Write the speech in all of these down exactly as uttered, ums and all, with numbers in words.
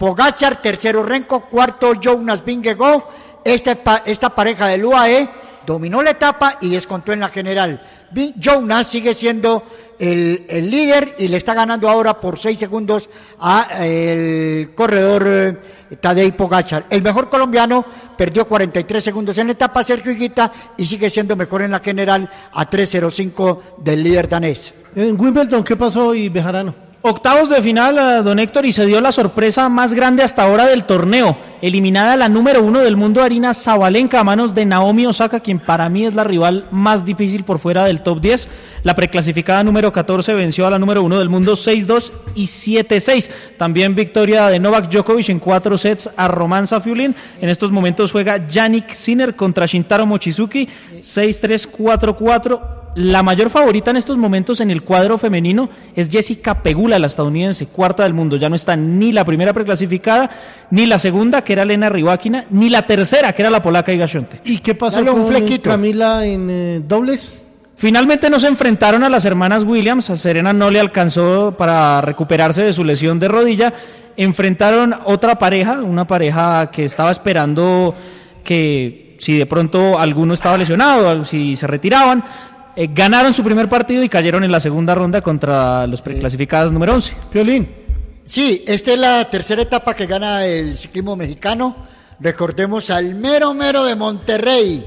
Pogacar, tercero Renko, cuarto Jonas Vingegaard. Este, esta pareja del U A E dominó la etapa y descontó en la general. Jonas sigue siendo el, el líder y le está ganando ahora por seis segundos a el corredor eh, Tadej Pogacar. El mejor colombiano perdió cuarenta y tres segundos en la etapa, Sergio Higuita, y sigue siendo mejor en la general a tres cero cinco del líder danés. En Wimbledon, ¿qué pasó hoy, Bejarano? Octavos de final, don Héctor, y se dio la sorpresa más grande hasta ahora del torneo. Eliminada la número uno del mundo, Aryna Sabalenka, a manos de Naomi Osaka, quien para mí es la rival más difícil por fuera del top diez. La preclasificada número catorce venció a la número uno del mundo seis dos y siete seis. También victoria de Novak Djokovic en cuatro sets a Roman Safiullin. En estos momentos juega Yannick Sinner contra Shintaro Mochizuki, seis tres, cuatro cuatro. La mayor favorita en estos momentos en el cuadro femenino es Jessica Pegula, la estadounidense, cuarta del mundo. Ya no está ni la primera preclasificada, ni la segunda, que era Elena Rybakina, ni la tercera, que era la polaca Iga Świątek. ¿Y qué pasó Dale con un Camila en eh, dobles? Finalmente no se enfrentaron a las hermanas Williams. A Serena no le alcanzó para recuperarse de su lesión de rodilla. Enfrentaron otra pareja, una pareja que estaba esperando que si de pronto alguno estaba lesionado, si se retiraban. Eh, ganaron su primer partido y cayeron en la segunda ronda contra los preclasificados número once. Piolín. Sí, esta es la tercera etapa que gana el ciclismo mexicano. Recordemos al mero mero de Monterrey,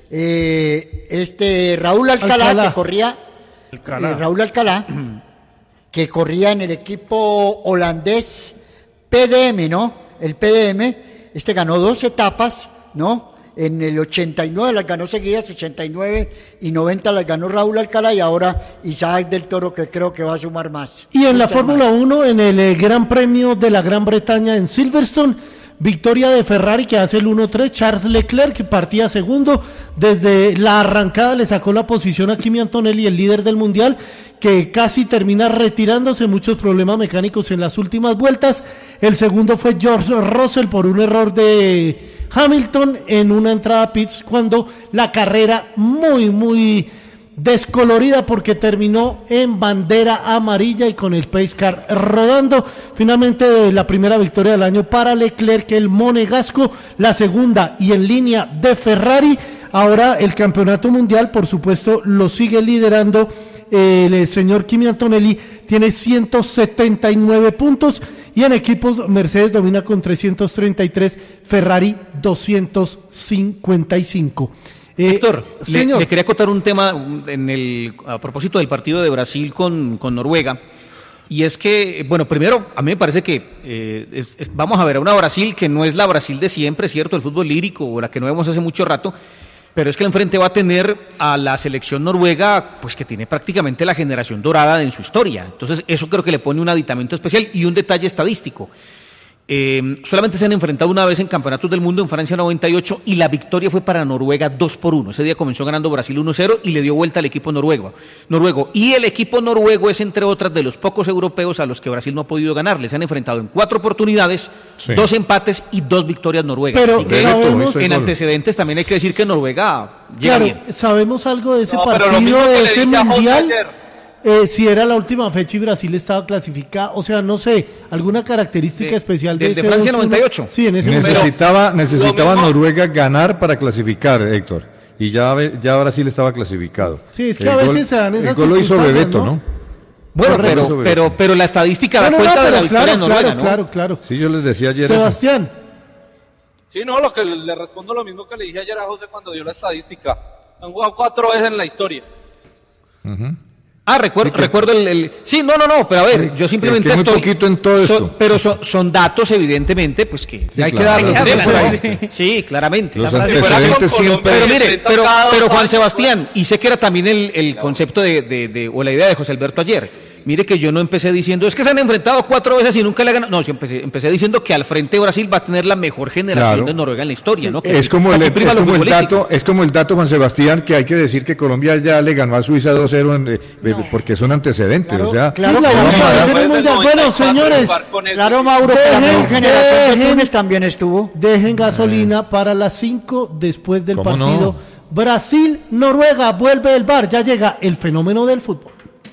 eh, este Raúl Alcalá, Alcalá. que corría, Alcalá. Eh, Raúl Alcalá, que corría en el equipo holandés P D M, ¿no? El P D M, este ganó dos etapas, ¿no? En el ochenta y nueve las ganó seguidas, ochenta y nueve y noventa las ganó Raúl Alcalá, y ahora Isaac del Toro, que creo que va a sumar más. Y en la Fórmula uno, en el eh, Gran Premio de la Gran Bretaña en Silverstone, victoria de Ferrari que hace el uno tres, Charles Leclerc que partía segundo, desde la arrancada le sacó la posición a Kimi Antonelli, el líder del mundial, que casi termina retirándose, muchos problemas mecánicos en las últimas vueltas. El segundo fue George Russell por un error de Hamilton en una entrada a pits, cuando la carrera muy muy descolorida porque terminó en bandera amarilla y con el pace car rodando. Finalmente la primera victoria del año para Leclerc, el monegasco, la segunda y en línea de Ferrari. Ahora el campeonato mundial, por supuesto, lo sigue liderando el señor Kimi Antonelli, tiene ciento setenta y nueve puntos, y en equipos Mercedes domina con trescientos treinta y tres, Ferrari doscientos cincuenta y cinco. Eh, Héctor, le, le quería acotar un tema en el, a propósito del partido de Brasil con, con Noruega, y es que, bueno, primero, a mí me parece que eh, es, es, vamos a ver a una Brasil que no es la Brasil de siempre, ¿cierto?, el fútbol lírico, o la que no vemos hace mucho rato, pero es que el enfrente va a tener a la selección noruega, pues que tiene prácticamente la generación dorada en su historia. Entonces eso creo que le pone un aditamento especial y un detalle estadístico. Eh, solamente se han enfrentado una vez en campeonatos del mundo, en Francia noventa y ocho, y la victoria fue para Noruega dos por uno. Ese día comenzó ganando Brasil uno cero y le dio vuelta al equipo noruego. noruego. Y el equipo noruego es, entre otras, de los pocos europeos a los que Brasil no ha podido ganar. Les han enfrentado en cuatro oportunidades, sí. dos empates y dos victorias noruegas. Pero que sabemos, en antecedentes también hay que decir que Noruega llega claro, bien. ¿Sabemos algo de ese no, partido, de ese mundial? Eh, si era la última fecha y Brasil estaba clasificado, o sea, no sé, alguna característica de, especial de, de, ese de Francia noventa y ocho. Sí, en ese necesitaba, necesitaba Noruega ganar para clasificar, Héctor, y ya, ya Brasil estaba clasificado. Sí, es que el a veces gol, se dan esas el gol lo hizo Bebeto, ¿no? ¿no? Bueno, pero, pero, pero, pero la estadística da no, cuenta no, de la victoria claro, noruega, claro, ¿no? Claro, claro. Sí, yo les decía ayer. Sebastián. Eso. Sí, no, lo que le, le respondo lo mismo que le dije ayer a José cuando dio la estadística. Han jugado cuatro veces en la historia. Uh-huh. Ah, recuerdo, sí, recuerdo el, el... Sí, no, no, no, pero a ver, yo simplemente muy estoy... poquito en todo so, esto. Pero son, son datos, evidentemente, pues que... Sí, hay claro. que darlos. Claro. Sí, claramente. Los antecedentes siempre... Pero mire, pero, pero Juan Sebastián, y sé que era también el, el concepto de, de, de, o la idea de José Alberto ayer, mire que yo no empecé diciendo, es que se han enfrentado cuatro veces y nunca le han ganado. No, yo empecé, empecé diciendo que al frente de Brasil va a tener la mejor generación claro. de Noruega en la historia, ¿no? Que es, como el, es, como el dato, es como el dato, Juan Sebastián, que hay que decir que Colombia ya le ganó a Suiza dos cero en, eh, no. porque es un antecedente, claro, o sea... Claro, sí, la no, bueno, señores, claro, Mauro, dejen, la mejor generación de Túnez también estuvo. Dejen gasolina eh. para las cinco después del partido. No? Brasil, Noruega, vuelve el V A R, ya llega el fenómeno del fútbol.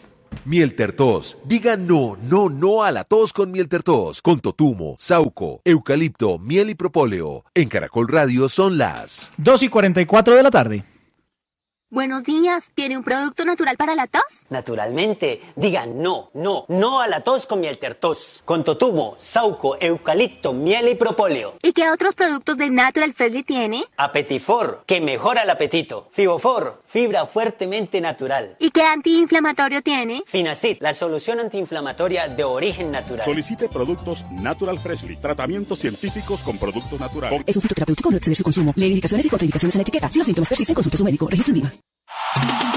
Mieltertos. Diga no, no, no a la tos con Mieltertos. Con totumo, sauco, eucalipto, miel y propóleo. En Caracol Radio son las dos y cuarenta y cuatro de la tarde. Buenos días, ¿tiene un producto natural para la tos? Naturalmente, digan no, no, no a la tos con Mieltertos, con totumo, sauco, eucalipto, miel y propóleo. ¿Y qué otros productos de Natural Freshly tiene? Apetifor, que mejora el apetito. Fibofor, fibra fuertemente natural. ¿Y qué antiinflamatorio tiene? Finacid, la solución antiinflamatoria de origen natural. Solicite productos Natural Freshly, tratamientos científicos con productos naturales. Es un fitoterapéutico, no exceder su consumo. Lee indicaciones y contraindicaciones en la etiqueta. Si los síntomas persisten, consulte a su médico. Registro en V I V A.